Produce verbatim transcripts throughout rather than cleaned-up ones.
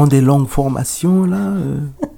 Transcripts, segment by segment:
des longues formations, là euh...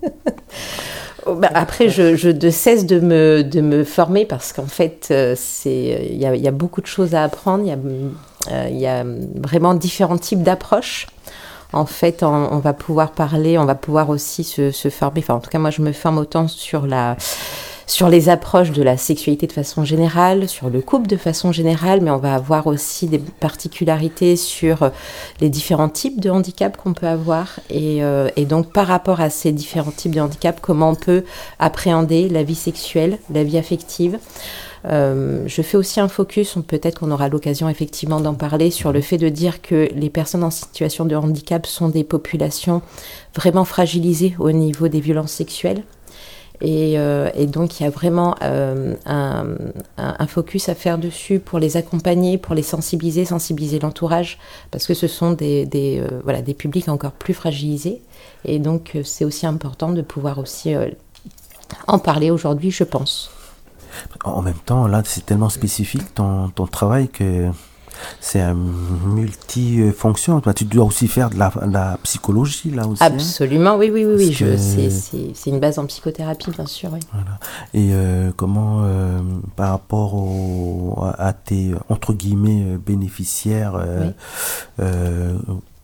Bah, après, je, je ne cesse de me, de me former parce qu'en fait, euh, c'est, il y a, y a beaucoup de choses à apprendre. Il y a, euh, y a vraiment différents types d'approches. En fait, on, on va pouvoir parler, on va pouvoir aussi se, se former. Enfin, en tout cas, moi, je me forme autant sur la... sur les approches de la sexualité de façon générale, sur le couple de façon générale, mais on va avoir aussi des particularités sur les différents types de handicaps qu'on peut avoir. Et, euh, et donc, par rapport à ces différents types de handicaps, comment on peut appréhender la vie sexuelle, la vie affective. Euh, je fais aussi un focus, peut-être qu'on aura l'occasion effectivement d'en parler, sur le fait de dire que les personnes en situation de handicap sont des populations vraiment fragilisées au niveau des violences sexuelles. Et, euh, et donc, il y a vraiment euh, un, un, un focus à faire dessus pour les accompagner, pour les sensibiliser, sensibiliser l'entourage, parce que ce sont des, des, euh, voilà, des publics encore plus fragilisés. Et donc, euh, c'est aussi important de pouvoir aussi euh, en parler aujourd'hui, je pense. En même temps, là, c'est tellement spécifique ton, ton travail que... c'est un multifonction. Tu dois aussi faire de la, de la psychologie, là aussi. Absolument, hein, oui, oui, oui. oui je, que... c'est, c'est, c'est une base en psychothérapie, bien sûr, oui. Voilà. Et euh, comment, euh, par rapport au, à, à tes, entre guillemets, bénéficiaires, euh, oui. euh,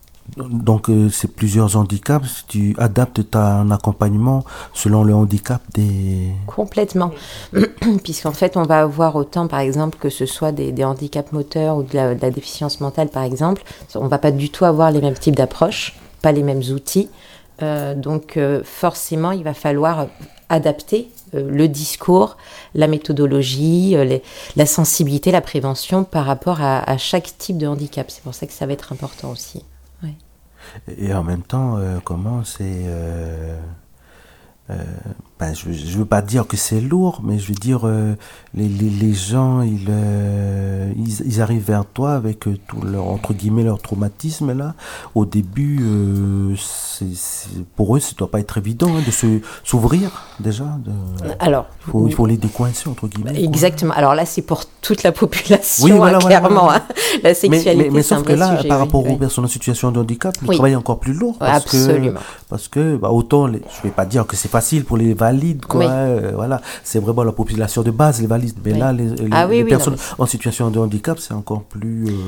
donc euh, c'est plusieurs handicaps, tu adaptes ton accompagnement selon le handicap des... Complètement, puisqu'en fait on va avoir autant par exemple que ce soit des, des handicaps moteurs ou de la, de la déficience mentale par exemple, on ne va pas du tout avoir les mêmes types d'approches, pas les mêmes outils, euh, donc euh, forcément il va falloir adapter euh, le discours, la méthodologie, euh, les, la sensibilité, la prévention par rapport à, à chaque type de handicap, c'est pour ça que ça va être important aussi. Ouais. Et en même temps, euh, comment c'est... Euh, euh, ben, je ne veux pas dire que c'est lourd, mais je veux dire, euh, les, les, les gens, ils, euh, ils, ils arrivent vers toi avec euh, tout leur, entre guillemets, leur traumatisme, là. Au début, euh, c'est, c'est, pour eux, ça ne doit pas être évident hein, de se, s'ouvrir, déjà. De, Alors, il faut, il faut les décoincer, entre guillemets. Exactement. Quoi. Alors là, c'est pour toute la population, oui, voilà, hein, voilà, clairement. Voilà. Hein. La sexualité, mais, mais, mais c'est sauf un que là, sujet, par oui, rapport oui. aux personnes en situation de handicap, le oui. travail est encore plus lourd. Parce Absolument. Que, parce que, bah, autant, les, je ne vais pas dire que c'est facile pour les valides, quoi. Oui. Euh, voilà, c'est vraiment la population de base, les valides. Mais oui. là, les, les, ah, oui, les oui, personnes non, mais... en situation de handicap, c'est encore plus... Euh,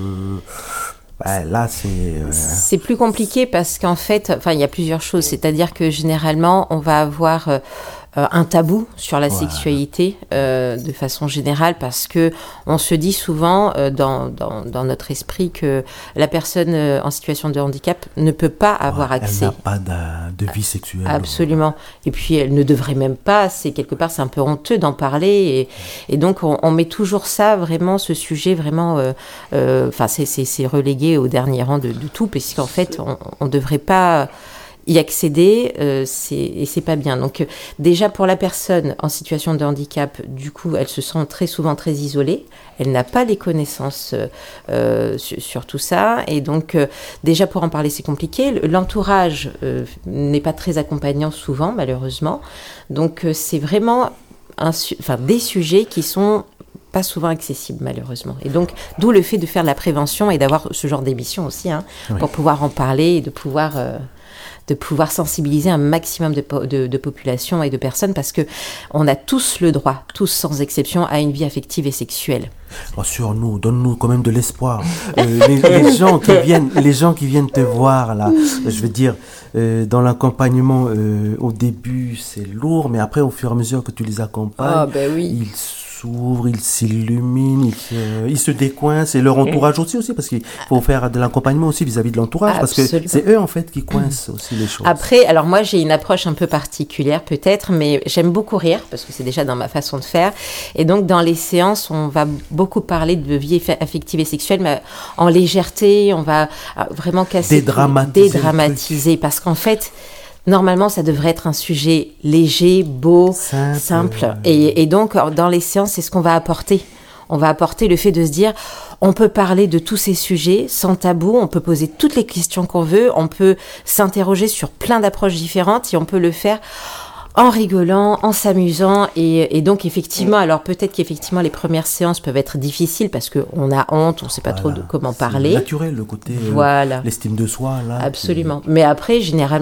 bah, là, c'est... Euh... C'est plus compliqué parce qu'en fait, enfin, il y a plusieurs choses. C'est-à-dire que généralement, on va avoir... Euh, Euh, un tabou sur la voilà. sexualité euh, de façon générale parce que on se dit souvent euh, dans, dans, dans notre esprit que la personne euh, en situation de handicap ne peut pas avoir ouais, accès. Elle n'a pas de, de vie sexuelle. Absolument. Et puis elle ne devrait même pas. C'est quelque part c'est un peu honteux d'en parler et, et donc on, on met toujours ça vraiment ce sujet vraiment. Enfin euh, euh, c'est, c'est, c'est relégué au dernier rang de, de tout parce qu'en fait on ne devrait pas y accéder, euh, c'est, et c'est pas bien. Donc, euh, déjà pour la personne en situation de handicap, du coup, elle se sent très souvent très isolée. Elle n'a pas les connaissances euh, sur, sur tout ça. Et donc, euh, déjà pour en parler, c'est compliqué. L'entourage euh, n'est pas très accompagnant souvent, malheureusement. Donc, euh, c'est vraiment un su- enfin, des sujets qui sont pas souvent accessibles malheureusement. Et donc, d'où le fait de faire de la prévention et d'avoir ce genre d'émission aussi, hein, oui. pour pouvoir en parler et de pouvoir... Euh, de pouvoir sensibiliser un maximum de, po- de, de populations et de personnes parce qu'on a tous le droit, tous sans exception, à une vie affective et sexuelle. Rassure-nous, donne-nous quand même de l'espoir. Euh, les, les, gens qui viennent, les gens qui viennent te voir, là, je veux dire, euh, dans l'accompagnement, euh, au début, c'est lourd, mais après, au fur et à mesure que tu les accompagnes, ah, ben oui. ils s'ouvrent, ils s'illuminent, ils se, ils se décoincent, et leur entourage aussi, aussi, parce qu'il faut faire de l'accompagnement aussi vis-à-vis de l'entourage, Absolument. Parce que c'est eux, en fait, qui coincent aussi les choses. Après, alors moi, j'ai une approche un peu particulière, peut-être, mais j'aime beaucoup rire, parce que c'est déjà dans ma façon de faire, et donc, dans les séances, on va beaucoup parler de vie affective et sexuelle, mais en légèreté, on va vraiment casser... Dédramatiser. Dédramatiser, parce qu'en fait... Normalement, ça devrait être un sujet léger, beau, simple. simple. Et, et donc, dans les séances, c'est ce qu'on va apporter. On va apporter le fait de se dire, on peut parler de tous ces sujets sans tabou, on peut poser toutes les questions qu'on veut, on peut s'interroger sur plein d'approches différentes et on peut le faire en rigolant, en s'amusant. Et, et donc, effectivement, alors peut-être qu'effectivement, les premières séances peuvent être difficiles parce qu'on a honte, on ne sait pas voilà. trop de comment c'est parler. C'est naturel, le côté voilà. euh, l'estime de soi. Là, Absolument. Qui... Mais après, généralement,